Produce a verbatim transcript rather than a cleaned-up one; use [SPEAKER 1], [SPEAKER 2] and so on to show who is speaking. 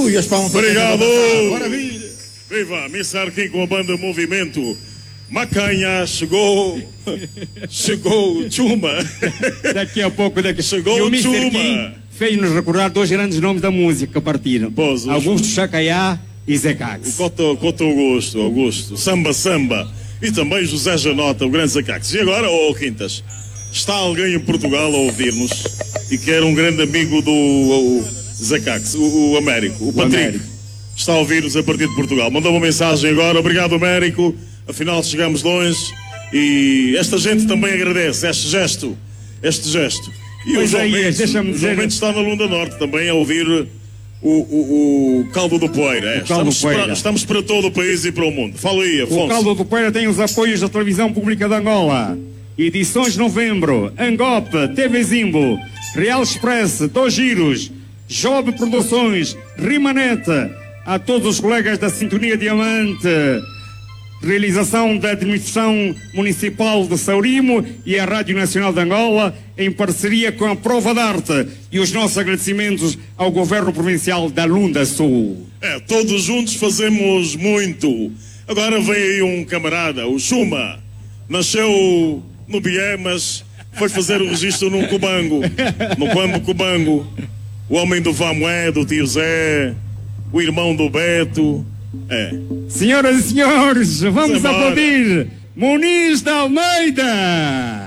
[SPEAKER 1] Ui, as palmas.
[SPEAKER 2] Obrigado.
[SPEAKER 1] Maravilha.
[SPEAKER 2] Viva, Missar aqui com a banda Movimento. Macanha chegou. Chegou Chuma.
[SPEAKER 3] Daqui a pouco, daqui
[SPEAKER 2] chegou
[SPEAKER 3] e o
[SPEAKER 2] Chuma.
[SPEAKER 3] Fez-nos recordar dois grandes nomes da música que partiram:
[SPEAKER 2] Pois,
[SPEAKER 3] Augusto Chacaiá e Zé Cax.
[SPEAKER 2] O Coto, Coto Augusto, Augusto, Samba Samba. E também José Janota, o grande Zé Cax. E agora, ô Quintas, está alguém em Portugal a ouvir-nos e que era um grande amigo do o, Zé Cax, o, o Américo, o, o Patrick. Américo. Está a ouvir-nos a partir de Portugal. Mandou uma mensagem agora. Obrigado, Américo. Afinal, chegamos longe. E esta gente também agradece este gesto. Este gesto. E
[SPEAKER 3] pois
[SPEAKER 2] o João Mendes,
[SPEAKER 3] deixa-me dizer...
[SPEAKER 2] Mendes está na Lunda Norte também a ouvir o, o, o Caldo do Poeira. É. Estamos, Poeira. Para, estamos para todo o país e para o mundo. Fala aí, Afonso.
[SPEAKER 3] O Caldo do Poeira tem os apoios da Televisão Pública de Angola. Edições de Novembro, Angope, T V Zimbo, Real Express, Dois Giros, Job Produções, Rimanete. A todos os colegas da Sintonia Diamante, realização da Administração Municipal de Saurimo e a Rádio Nacional de Angola, em parceria com a Prova de Arte, e os nossos agradecimentos ao Governo Provincial da Lunda Sul.
[SPEAKER 2] É, todos juntos fazemos muito. Agora vem aí um camarada, o Chuma, nasceu no Bié, mas foi fazer o registro num cubango, no Quambo Cubango, o homem do Vamué, do tio Zé, o irmão do Beto. É.
[SPEAKER 3] Senhoras e senhores, vamos aplaudir Muniz de Almeida.